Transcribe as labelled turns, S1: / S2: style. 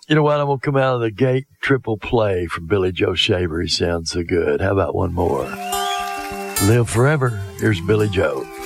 S1: You know what? I'm going to come out of the gate triple play from Billy Joe Shaver. He sounds so good. How about one more? Live forever. Here's Billy Joe.